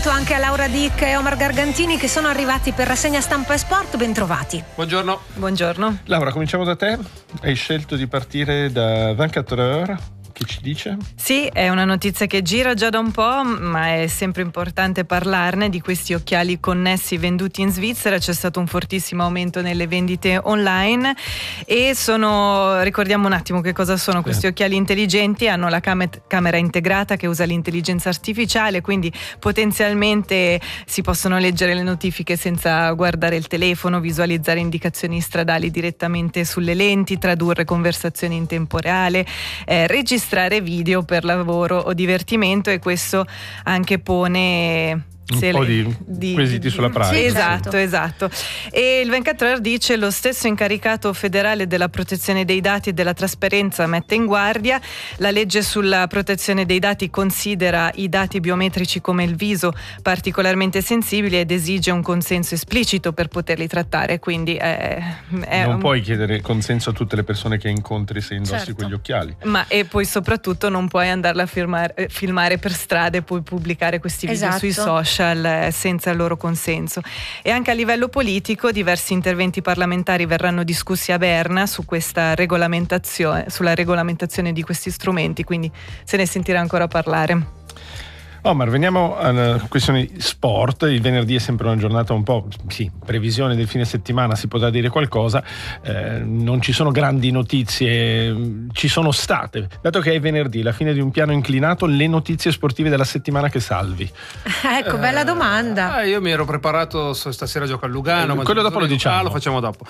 saluto anche a Laura Dick e Omar Gargantini che sono arrivati per Rassegna Stampa e Sport. Bentrovati. Buongiorno. Buongiorno. Laura, cominciamo da te. Hai scelto di partire da 24 Heures. Che ci dice? Sì, è una notizia che gira già da un po', ma è sempre importante parlarne di questi occhiali connessi venduti in Svizzera. C'è stato un fortissimo aumento nelle vendite online e ricordiamo un attimo che cosa sono questi occhiali intelligenti. Hanno la camera integrata che usa l'intelligenza artificiale, quindi potenzialmente si possono leggere le notifiche senza guardare il telefono, visualizzare indicazioni stradali direttamente sulle lenti, tradurre conversazioni in tempo reale, registrare video per lavoro o divertimento, e questo anche pone un po' di quesiti sulla pratica. Sì, esatto. E il 24 Heures dice: lo stesso incaricato federale della protezione dei dati e della trasparenza mette in guardia. La legge sulla protezione dei dati considera i dati biometrici come il viso particolarmente sensibili ed esige un consenso esplicito per poterli trattare, quindi non puoi chiedere consenso a tutte le persone che incontri se indossi quegli occhiali. E poi soprattutto non puoi andarla a filmare per strada e poi pubblicare questi video sui social senza il loro consenso. E anche a livello politico diversi interventi parlamentari verranno discussi a Berna su questa sulla regolamentazione di questi strumenti, quindi se ne sentirà ancora parlare. Omar, veniamo alla questione sport. Il venerdì è sempre una giornata un po', previsione del fine settimana, si potrà dire qualcosa. Non ci sono grandi notizie, ci sono state. Dato che è venerdì, la fine di un piano inclinato, le notizie sportive della settimana che salvi. Ecco, bella domanda. Io mi ero preparato, stasera gioco a Lugano. Quello dopo lo diciamo. Lo facciamo dopo.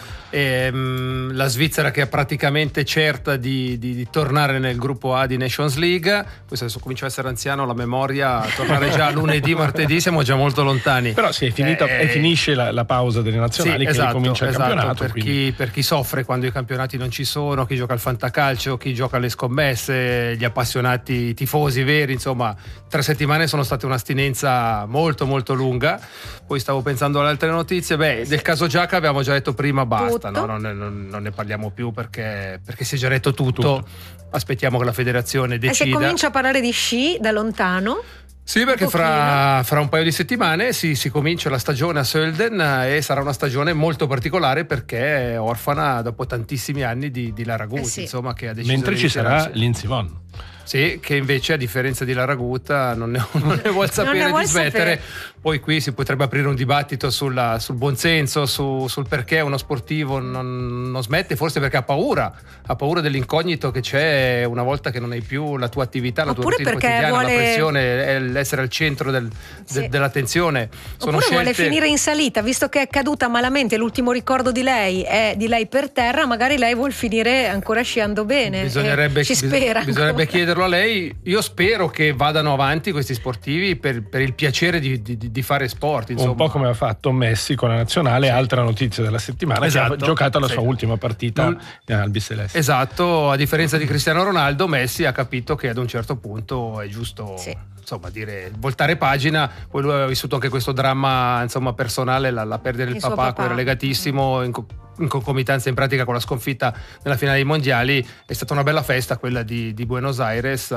La Svizzera che è praticamente certa di tornare nel gruppo A di Nations League. Questo adesso comincio a essere anziano, la memoria tornare già lunedì, martedì, siamo già molto lontani. Però è finita e finisce la pausa delle nazionali, che ricomincia il campionato. Per chi soffre quando i campionati non ci sono, chi gioca al fantacalcio, chi gioca alle scommesse, gli appassionati tifosi veri, insomma 3 settimane sono state un'astinenza molto molto lunga. Poi stavo pensando alle altre notizie. Del caso Giacca abbiamo già detto prima, basta, no? Non ne parliamo più perché si è già detto tutto. Aspettiamo che la federazione decida. E se comincia a parlare di sci da lontano? Sì, perché fra un paio di settimane si comincia la stagione a Sölden e sarà una stagione molto particolare perché è orfana dopo tantissimi anni di Lara Gut, insomma, che ha deciso. Mentre ci sarà Lindsey Vonn. Sì, che invece a differenza di Lara Gut non ne vuol sapere di smettere. Poi qui si potrebbe aprire un dibattito sul buonsenso, sul perché uno sportivo non smette, forse perché ha paura dell'incognito che c'è una volta che non hai più la tua attività, la tua routine quotidiana, la pressione, l'essere al centro dell'attenzione. Oppure vuole finire in salita, visto che è caduta malamente, l'ultimo ricordo di lei è di lei per terra, magari lei vuol finire ancora sciando bene. Bisognerebbe chiederlo a lei. Io spero che vadano avanti questi sportivi per il piacere di fare sport, insomma. Un po' come ha fatto Messi con la nazionale, altra notizia della settimana, che ha giocato la sua ultima partita al Biseleste. Esatto, a differenza di Cristiano Ronaldo, Messi ha capito che ad un certo punto è giusto insomma voltare pagina. Poi lui aveva vissuto anche questo dramma, insomma, personale, la perdita del papà, che era legatissimo, in concomitanza in pratica con la sconfitta nella finale dei mondiali. È stata una bella festa quella di Buenos Aires.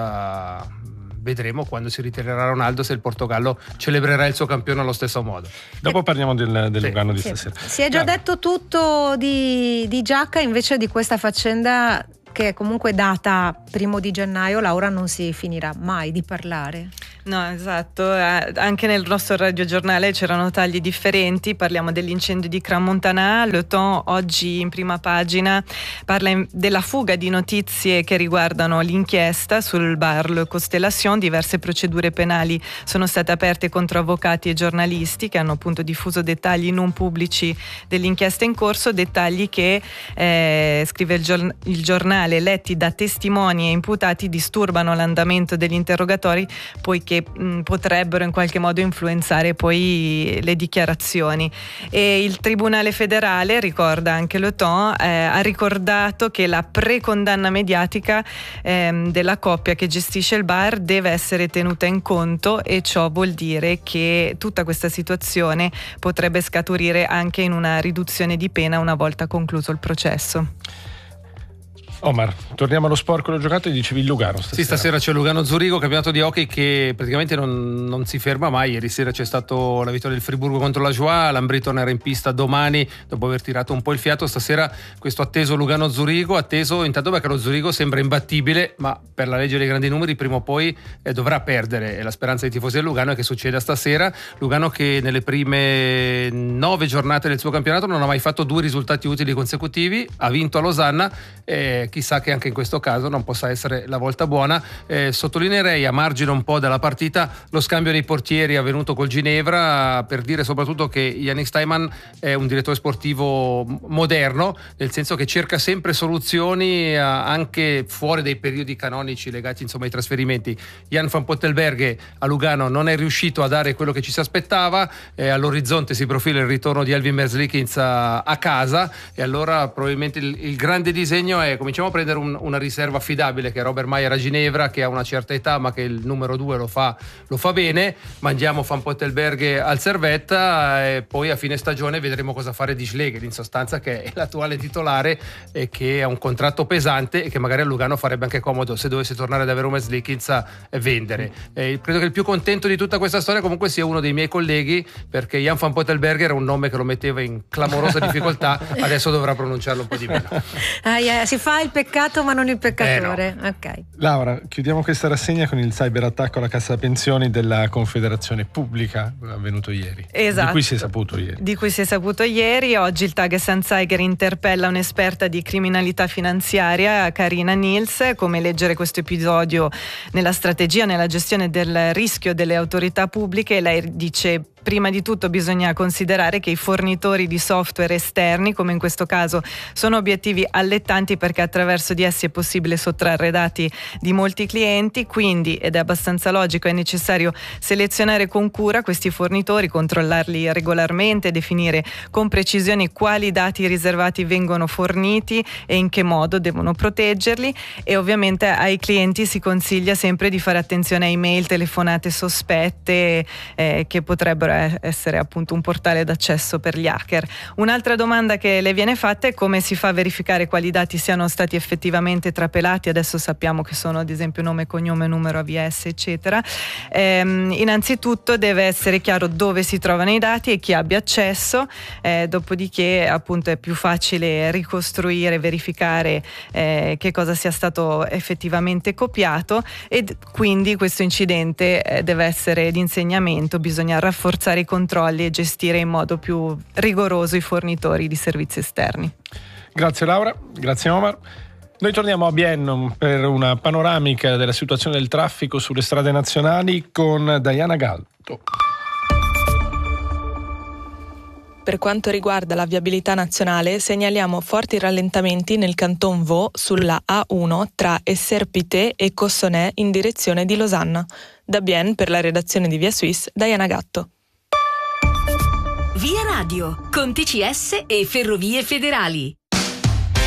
Vedremo quando si ritirerà Ronaldo se il Portogallo celebrerà il suo campione allo stesso modo. Dopo parliamo del Lugano di stasera. Si è già detto tutto di Giacca, invece di questa faccenda che è comunque data 1 gennaio, Laura, non si finirà mai di parlare. No, esatto, anche nel nostro radiogiornale c'erano tagli differenti. Parliamo dell'incendio di Crans-Montana. Le Temps oggi in prima pagina parla della fuga di notizie che riguardano l'inchiesta sul bar Le Constellation. Diverse procedure penali sono state aperte contro avvocati e giornalisti che hanno appunto diffuso dettagli non pubblici dell'inchiesta in corso, dettagli che scrive il giornale, letti da testimoni e imputati, disturbano l'andamento degli interrogatori, poiché potrebbero in qualche modo influenzare poi le dichiarazioni. E il Tribunale federale, ricorda anche Le Temps, ha ricordato che la precondanna mediatica della coppia che gestisce il bar deve essere tenuta in conto, e ciò vuol dire che tutta questa situazione potrebbe scaturire anche in una riduzione di pena una volta concluso il processo. Omar, torniamo allo sport, quello giocato, e dicevi il Lugano stasera. Sì, stasera c'è Lugano-Zurigo, campionato di hockey che praticamente non si ferma mai. Ieri sera c'è stata la vittoria del Friburgo contro la Joie, l'Ambri tornerà in pista domani dopo aver tirato un po' il fiato. Stasera questo atteso Lugano-Zurigo, atteso intanto perché lo Zurigo sembra imbattibile, ma per la legge dei grandi numeri prima o poi dovrà perdere, e la speranza dei tifosi del Lugano è che succeda stasera. Lugano che nelle prime 9 giornate del suo campionato non ha mai fatto 2 risultati utili consecutivi, ha vinto a Losanna, chissà che anche in questo caso non possa essere la volta buona. Sottolineerei a margine un po' della partita lo scambio dei portieri avvenuto col Ginevra, per dire soprattutto che Yannick Steinman è un direttore sportivo moderno, nel senso che cerca sempre soluzioni anche fuori dai periodi canonici legati insomma ai trasferimenti. Jan van Pottelberghe a Lugano non è riuscito a dare quello che ci si aspettava, all'orizzonte si profila il ritorno di Elvin Merzlikins a casa, e allora probabilmente il grande disegno è: cominciamo a prendere una riserva affidabile che è Robert Mayer a Ginevra, che ha una certa età ma che il numero 2 lo fa bene, mandiamo Van Pottelberghe al Servetta e poi a fine stagione vedremo cosa fare di Schlegel, in sostanza, che è l'attuale titolare e che ha un contratto pesante e che magari a Lugano farebbe anche comodo, se dovesse tornare ad avere un Merzlikins, a vendere. Credo che il più contento di tutta questa storia comunque sia uno dei miei colleghi, perché Jan van Pottelberghe era un nome che lo metteva in clamorosa difficoltà, adesso dovrà pronunciarlo un po' di meno. Si fa il peccato ma non il peccatore. No. Okay. Laura, chiudiamo questa rassegna con il cyberattacco alla cassa pensioni della Confederazione Pubblica avvenuto ieri. Esatto. Di cui si è saputo ieri. Oggi il Tages-Anzeiger interpella un'esperta di criminalità finanziaria, Karina Nils. Come leggere questo episodio nella strategia, nella gestione del rischio delle autorità pubbliche? Lei dice: prima di tutto bisogna considerare che i fornitori di software esterni, come in questo caso, sono obiettivi allettanti perché attraverso di essi è possibile sottrarre dati di molti clienti, quindi, ed è abbastanza logico, è necessario selezionare con cura questi fornitori, controllarli regolarmente, definire con precisione quali dati riservati vengono forniti e in che modo devono proteggerli, e ovviamente ai clienti si consiglia sempre di fare attenzione a email, telefonate sospette che potrebbero essere appunto un portale d'accesso per gli hacker. Un'altra domanda che le viene fatta è come si fa a verificare quali dati siano stati effettivamente trapelati. Adesso sappiamo che sono ad esempio nome, cognome, numero, AVS, eccetera. Innanzitutto deve essere chiaro dove si trovano i dati e chi abbia accesso, dopodiché appunto è più facile ricostruire, verificare che cosa sia stato effettivamente copiato, e quindi questo incidente deve essere di insegnamento. Bisogna rafforzare i controlli e gestire in modo più rigoroso i fornitori di servizi esterni. Grazie Laura, grazie Omar. Noi torniamo a Bienne per una panoramica della situazione del traffico sulle strade nazionali con Diana Galto. Per quanto riguarda la viabilità nazionale, segnaliamo forti rallentamenti nel canton Vaud sulla A1 tra Esserpité e Cossonay in direzione di Losanna. Da Bienne, per la redazione di Via Suisse, Diana Gatto. Via Radio, con TCS e Ferrovie Federali.